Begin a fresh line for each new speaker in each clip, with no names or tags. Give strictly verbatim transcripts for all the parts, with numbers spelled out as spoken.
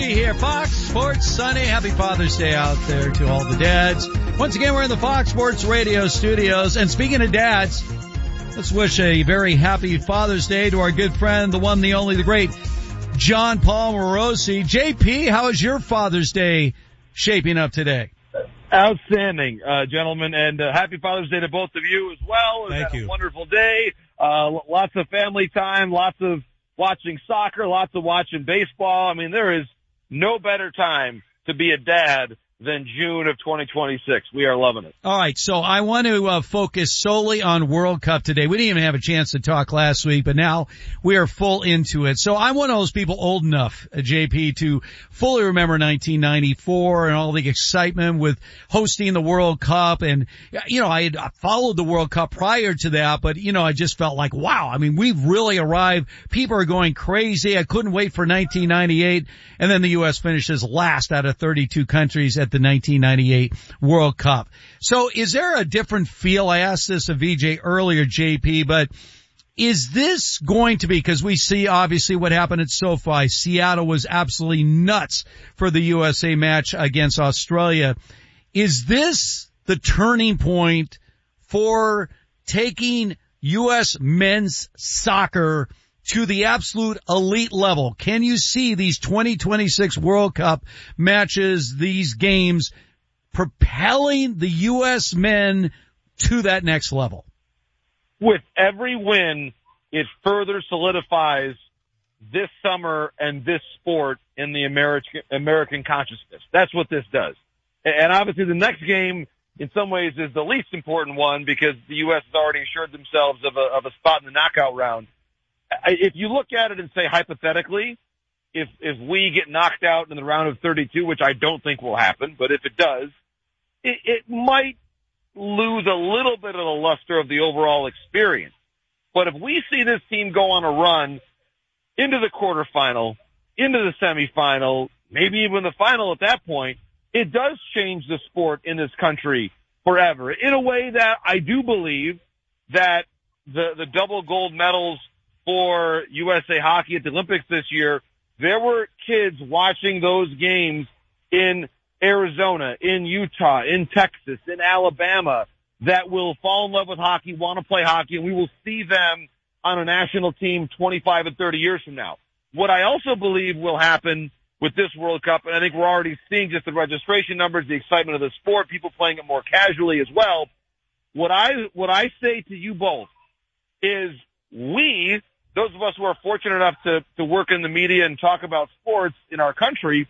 P here, Fox Sports Sunday. Happy Father's Day out there to all the dads. Once again, we're in the Fox Sports Radio studios. And speaking of dads, let's wish a very happy Father's Day to our good friend, the one, the only, the great John Paul Morosi. J P, how is your Father's Day shaping up today?
Outstanding, uh, gentlemen, and uh, happy Father's Day to both of you as well.
Thank you.
A wonderful day. Uh, lots of family time, lots of watching soccer, lots of watching baseball. I mean, there is no better time to be a dad than June of twenty twenty-six. We are loving it.
All right, so I want to uh, focus solely on World Cup today. We didn't even have a chance to talk last week, but now we are full into it. So I'm one of those people old enough, uh, J P, to fully remember nineteen ninety-four and all the excitement with hosting the World Cup. And, you know, I had followed the World Cup prior to that, but, you know, I just felt like, wow, I mean, we've really arrived. People are going crazy. I couldn't wait for nineteen ninety-eight. And then the U S finishes last out of thirty-two countries at the nineteen ninety-eight World Cup. So is there a different feel? I asked this of V J earlier, J P, but is this going to be, because we see obviously what happened at SoFi. Seattle was absolutely nuts for the U S A match against Australia. Is this the turning point for taking U S men's soccer to the absolute elite level? Can you see these twenty twenty-six World Cup matches, these games, propelling the U S men to that next level?
With every win, it further solidifies this summer and this sport in the American American consciousness. That's what this does. And obviously the next game, in some ways, is the least important one because the U S has already assured themselves of a, of a spot in the knockout round. If you look at it and say hypothetically, if if we get knocked out in the round of thirty-two, which I don't think will happen, but if it does, it, it might lose a little bit of the luster of the overall experience. But if we see this team go on a run into the quarterfinal, into the semifinal, maybe even the final at that point, it does change the sport in this country forever. In a way that I do believe that the the double gold medals for U S A Hockey at the Olympics this year, there were kids watching those games in Arizona, in Utah, in Texas, in Alabama that will fall in love with hockey, want to play hockey, and we will see them on a national team twenty-five and thirty years from now. What I also believe will happen with this World Cup, and I think we're already seeing just the registration numbers, the excitement of the sport, people playing it more casually as well. What I, what I say to you both is we, those of us who are fortunate enough to, to work in the media and talk about sports in our country,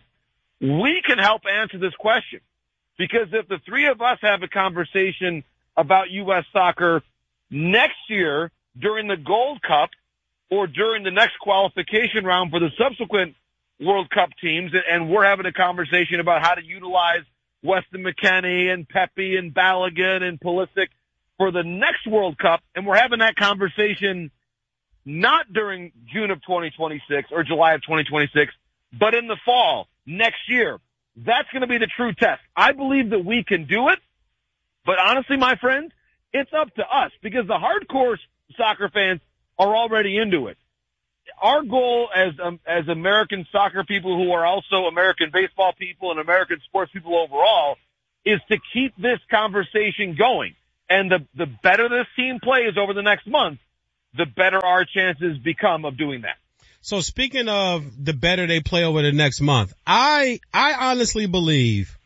we can help answer this question. Because if the three of us have a conversation about U S soccer next year during the Gold Cup or during the next qualification round for the subsequent World Cup teams, and we're having a conversation about how to utilize Weston McKennie and Pepe and Balogun and Pulisic for the next World Cup, and we're having that conversation not during June of twenty twenty-six or July of twenty twenty-six, but in the fall, next year. That's going to be the true test. I believe that we can do it, but honestly, my friends, it's up to us because the hardcore soccer fans are already into it. Our goal as um, as American soccer people who are also American baseball people and American sports people overall is to keep this conversation going. And the, the better this team plays over the next month, the better our chances become of doing that.
So speaking of the better they play over the next month, I, I honestly believe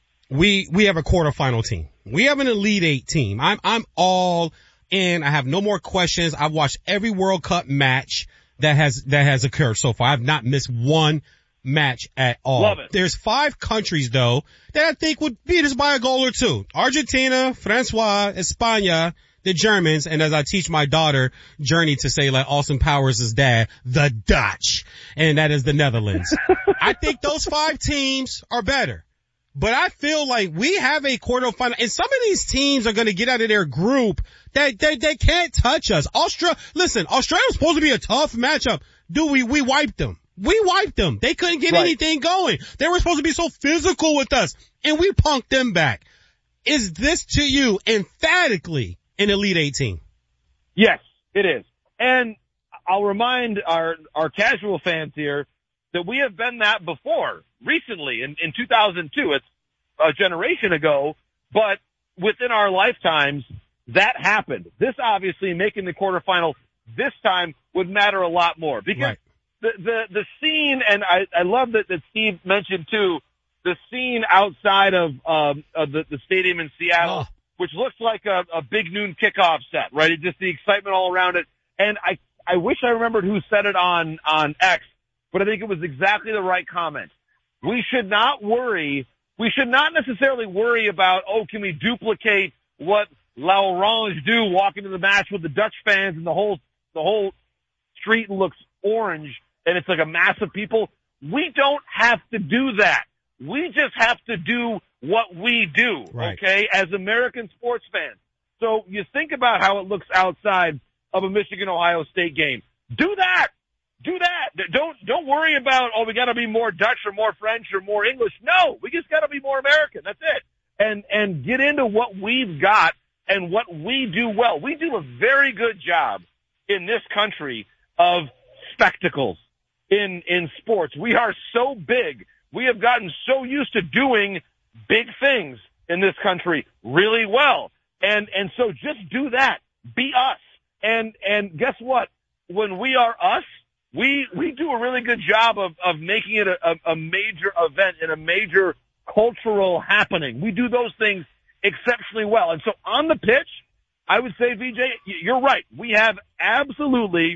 we, we have a quarterfinal team. We have an Elite Eight team. I'm, I'm all in. I have no more questions. I've watched every World Cup match that has, that has occurred so far. I've not missed one match at all.
Love it.
There's five countries though that I think would beat us by a goal or two. Argentina, Francois, España, the Germans, and as I teach my daughter, Journey, to say like Austin Powers' dad, the Dutch, and that is the Netherlands. I think those five teams are better. But I feel like we have a quarterfinal, and some of these teams are going to get out of their group that they, they can't touch us. Australia, listen, Australia was supposed to be a tough matchup. Do we, we wiped them. We wiped them. They couldn't get right. anything going. They were supposed to be so physical with us, and we punked them back. Is this to you emphatically an Elite Eight team?
Yes, it is. And I'll remind our, our casual fans here that we have been that before recently in, in two thousand two. It's a generation ago, but within our lifetimes, that happened. This obviously making the quarterfinal this time would matter a lot more because right. the, the, the scene, and I, I love that, that Steve mentioned too, the scene outside of, um, of the, the stadium in Seattle, oh. which looks like a, a big noon kickoff set, right? It just the excitement all around it. And I, I wish I remembered who said it on, on X, but I think it was exactly the right comment. We should not worry. We should not necessarily worry about, oh, can we duplicate what La Orange do walking to the match with the Dutch fans and the whole, the whole street looks orange and it's like a mass of people. We don't have to do that. We just have to do what we do, right. okay, as American sports fans. So you think about how it looks outside of a Michigan-Ohio State game. Do that. Do that. Don't, don't worry about, oh, we gotta be more Dutch or more French or more English. No, we just gotta be more American. That's it. And, and get into what we've got and what we do well. We do a very good job in this country of spectacles in, in sports. We are so big. We have gotten so used to doing big things in this country really well. And, and so just do that. Be us. And, and guess what? When we are us, we, we do a really good job of, of making it a, a, a major event and a major cultural happening. We do those things exceptionally well. And so on the pitch, I would say, V J, you're right. We have absolutely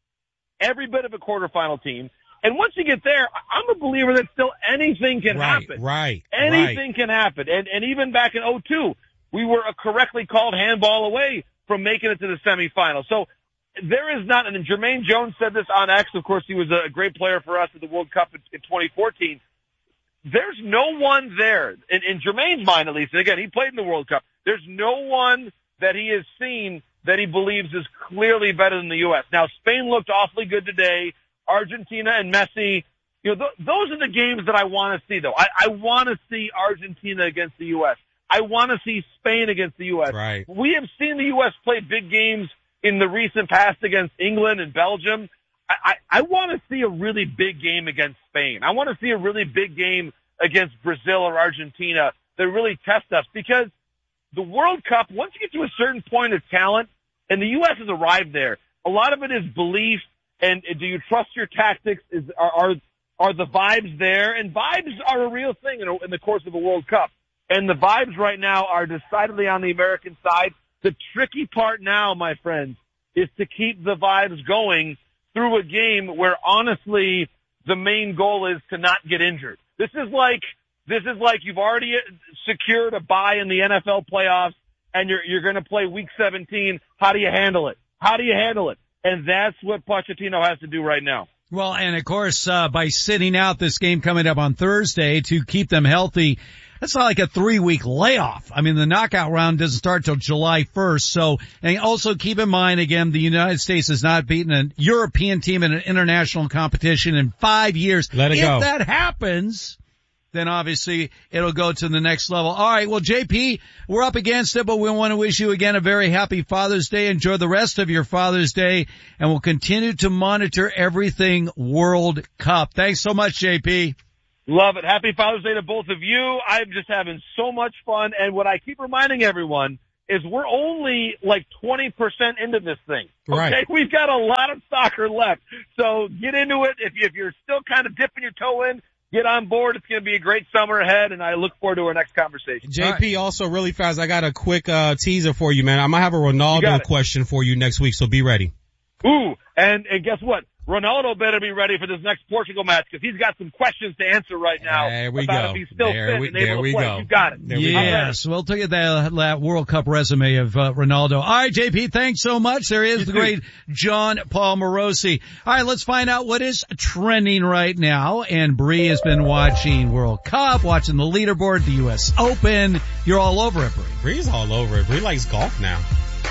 every bit of a quarterfinal team. And once you get there, I'm a believer that still anything can
right,
happen.
Right,
Anything
right.
can happen. And, and even back in oh two, we were a correctly called handball away from making it to the semifinal. So there is not, and Jermaine Jones said this on X. Of course, he was a great player for us at the World Cup in, in twenty fourteen. There's no one there, in, in Jermaine's mind at least, and again, he played in the World Cup. There's no one that he has seen that he believes is clearly better than the U S. Now, Spain looked awfully good today. Argentina and Messi, you know, th- those are the games that I want to see, though. I, I want to see Argentina against the U S. I want to see Spain against the U S.
Right.
We have seen the U S play big games in the recent past against England and Belgium. I, I, I want to see a really big game against Spain. I want to see a really big game against Brazil or Argentina that really test us, because the World Cup, once you get to a certain point of talent, and the U S has arrived there, a lot of it is belief. And do you trust your tactics? Is are are, are the vibes there? And vibes are a real thing in, a, in the course of a World Cup. And the vibes right now are decidedly on the American side. The tricky part now, my friends, is to keep the vibes going through a game where, honestly, the main goal is to not get injured. This is like this is like you've already secured a bye in the N F L playoffs, and you're you're going to play Week seventeen. How do you handle it? How do you handle it? And that's what Pochettino has to do right now.
Well, and of course, uh, by sitting out this game coming up on Thursday to keep them healthy, that's not like a three-week layoff. I mean, the knockout round doesn't start till July first. So, and also keep in mind, again, the United States has not beaten a European team in an international competition in five years.
Let it
if
go.
If that happens, then obviously it'll go to the next level. All right. Well, J P, we're up against it, but we want to wish you again a very happy Father's Day. Enjoy the rest of your Father's Day, and we'll continue to monitor everything World Cup. Thanks so much, J P.
Love it. Happy Father's Day to both of you. I'm just having so much fun. And what I keep reminding everyone is we're only like twenty percent into this thing. Okay.
Right.
We've got a lot of soccer left. So get into it. If, you, if you're still kind of dipping your toe in, get on board. It's going to be a great summer ahead, and I look forward to our next conversation.
J P, right. Also really fast, I got a quick uh teaser for you, man. I might have a Ronaldo question for you next week, so be ready.
Ooh, and, and guess what? Ronaldo better be ready for this next Portugal match, because he's got some questions to answer right now.
There we
about
go.
if he's still
there
fit
we,
and able
there
to
we
play.
go.
You got it.
There we
yes, we'll take that, that World Cup resume of uh, Ronaldo. All right, J P, thanks so much. There is
you
the
too.
great John Paul Morosi. All right, let's find out what is trending right now. And Bree has been watching World Cup, watching the leaderboard, the U S Open. You're all over it, Bree.
Bree's all over it. Bree likes golf now.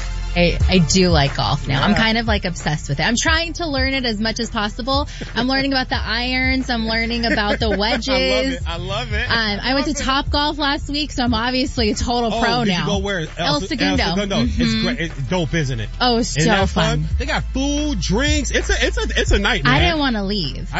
I, I do like golf now.
Yeah.
I'm kind of like obsessed with it. I'm trying to learn it as much as possible. I'm learning about the irons. I'm learning about the wedges.
I love it. I love it.
Um, I went to Top Golf last week, so I'm obviously a total
oh,
pro
did
now.
You go where?
El, El Segundo.
El Segundo.
Mm-hmm.
It's great. It's dope, isn't it?
Oh, it's so
fun?
fun.
They got food, drinks. It's a, it's a, it's a night, man.
I didn't want to leave.
I, yeah.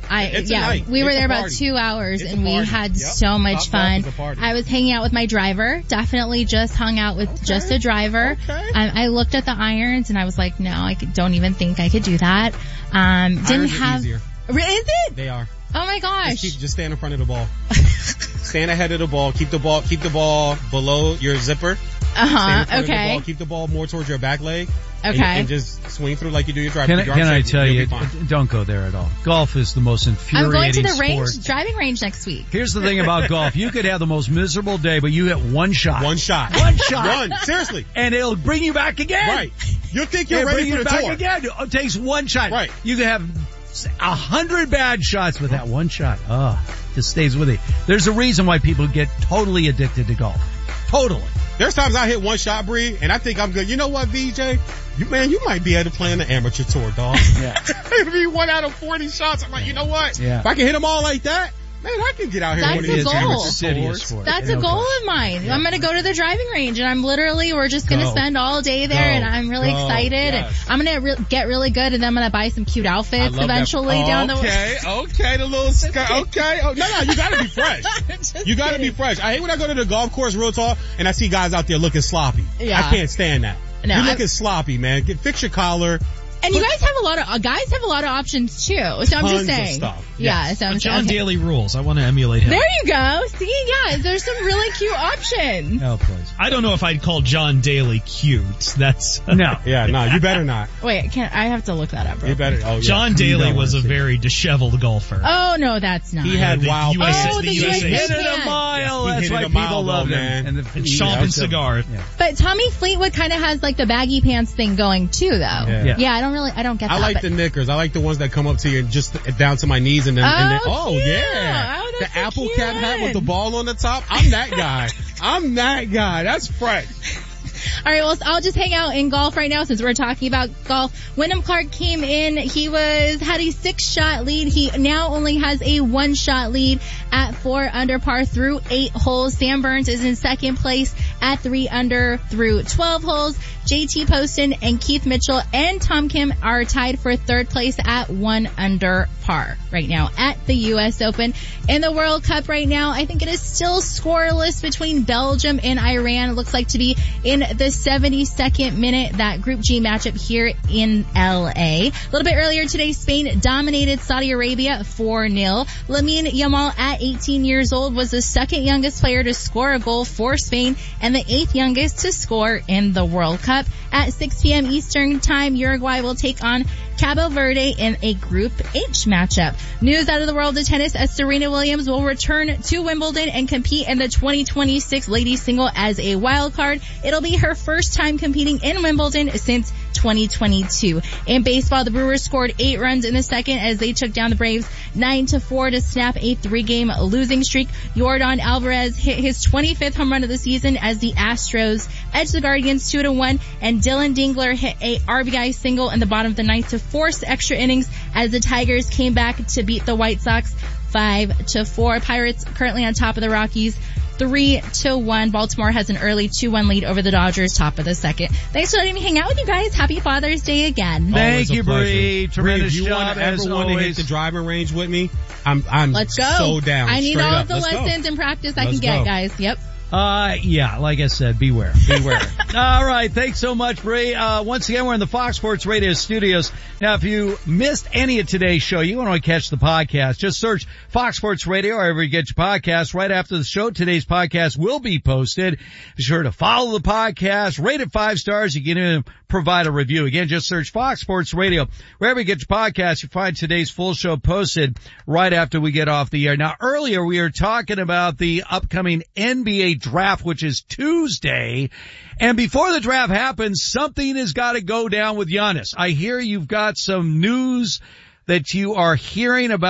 I,
It's a
yeah,
night.
we were
It's a
there about
party.
two hours
It's a
and we
party.
had
Yep.
so much
Top
fun.
golf is a party.
I was hanging out with my driver. Definitely just hung out with just a driver.
Okay.
I, I looked at the irons and I was like, no, I could, don't even think I could do that. Um, didn't
Irons are
have,
easier.
Re- is it?
They are.
Oh my gosh.
Just, keep, just stand in front of the ball. Stand ahead of the ball. Keep the ball. Keep the ball below your zipper. Stand in
Uh-huh.
front of the
Okay.
ball. Keep the ball more towards your back leg.
Okay.
And, and just swing through like you do your drive.
Can I,
Keep your arms
can I
straight,
tell
you'll
you,
be fine.
don't go there at all. Golf is the most
I'm
infuriating
going to the
sport.
range, driving range next week.
Here's the thing about golf. You could have the most miserable day, but you hit one shot.
One shot.
One shot.
One. Seriously.
And it'll bring you back again.
Right. You'll think you're
It'll
ready
bring
for
you
the
back
tour.
again. It takes one shot.
Right.
You can have a hundred bad shots with that one shot. Oh, just stays with you. There's a reason why people get totally addicted to golf. Totally.
There's times I hit one shot, Bree, and I think I'm good. You know what, V J? You, man, you might be able to play in the amateur tour, dog.
Yeah.
It'd be one out of forty shots. I'm like, you know what?
Yeah.
If I can hit them all like that, man, I can get out here
That's
and
the
win these
goal.
amateur
City
tours.
sport.
That's
No
a goal
question.
of mine. I'm going to go to the driving range and I'm literally, we're just going to
Go.
spend all day there
Go.
and I'm really
Go.
excited
Yes.
and I'm going to re- get really good and then I'm going to buy some cute
I
outfits
love
eventually
that.
down the way.
Okay, okay, the little skirt. Okay. Oh, no, no, you gotta be fresh.
Just
You gotta
kidding.
be fresh. I hate when I go to the golf course real talk and I see guys out there looking sloppy.
Yeah.
I can't stand that.
No,
You're
I-
looking sloppy, man. Get, fix your collar.
And you guys have a lot of, uh, guys have a lot of options too. So I'm
Tons
just
of
saying.
stuff.
Yeah,
Yes.
so I'm
John
okay.
Daly rules. I want to emulate him.
There you go. See, yeah, there's some really cute options.
Oh, please.
I don't know if I'd call John Daly cute. That's
No.
Yeah, no, you better not.
Wait, can't, I have to look that up. Real
You better.
quick.
Oh, yeah.
John
You
Daly
don't
was a
wanna see.
very disheveled golfer.
Oh no, that's not.
He had
the
wild
U S A
Oh,
the
the
U S A
U S A
Hit it a
man.
mile.
Yes, he
That's
hit
why
it a
people
mile,
loved
though,
him.
man.
And, the,
And
yeah,
chomping
so-
cigar.
Yeah.
But Tommy Fleetwood kind of has like the baggy pants thing going too, though.
Yeah.
Yeah, I don't really, I don't get
I
that.
like
but-
the knickers. I like the ones that come up to you and just down to my knees and then, and then
Oh,
oh
cute.
yeah.
Oh,
the
that's so
apple cap hat with the
cute.
ball on the top. I'm that guy. I'm that guy. That's fresh.
All right, well, I'll just hang out in golf right now since we're talking about golf. Wyndham Clark came in. He was had a six-shot lead. He now only has a one-shot lead at four under par through eight holes. Sam Burns is in second place at three under through twelve holes. J T Poston and Keith Mitchell and Tom Kim are tied for third place at one under par right now at the U S Open. In the World Cup right now, I think it is still scoreless between Belgium and Iran. It looks like to be in the seventy-second minute, that Group G matchup here in L A. A little bit earlier today, Spain dominated Saudi Arabia four nil. Lamine Yamal at eighteen years old was the second youngest player to score a goal for Spain and the eighth youngest to score in the World Cup. At six p.m. Eastern Time, Uruguay will take on Cabo Verde in a Group H matchup. News out of the world of tennis as Serena Williams will return to Wimbledon and compete in the twenty twenty-six ladies single as a wild card. It'll be her first time competing in Wimbledon since twenty twenty-two. In baseball, the Brewers scored eight runs in the second as they took down the Braves nine to four to snap a three-game losing streak. Yordan Alvarez hit his twenty-fifth home run of the season as the Astros edged the Guardians two to one, and Dylan Dingler hit a R B I single in the bottom of the ninth to force extra innings as the Tigers came back to beat the White Sox five to four. Pirates currently on top of the Rockies three to one. Baltimore has an early two one lead over the Dodgers, top of the second. Thanks for letting me hang out with you guys. Happy Father's Day again.
Thank
Always a
you,
pleasure.
Bree. Tremendous
Bree, if you
job
want to
as
ever want to hit
always.
the driving range with me, I'm I'm
Let's go.
so down.
I need
Straight
all
up.
of the
Let's go.
lessons and practice I
Let's
can get,
go.
guys. Yep.
Uh, yeah, like I said, beware.
Beware.
All right. Thanks so much, Bree. Uh, once again, we're in the Fox Sports Radio studios. Now, if you missed any of today's show, you want to catch the podcast, just search Fox Sports Radio wherever you get your podcasts. Right after the show, today's podcast will be posted. Be sure to follow the podcast, rate it five stars. You can even provide a review. Again, just search Fox Sports Radio. Wherever you get your podcast, you find today's full show posted right after we get off the air. Now, earlier we were talking about the upcoming N B A draft, which is Tuesday. And before the draft happens, something has got to go down with Giannis. I hear you've got some news that you are hearing about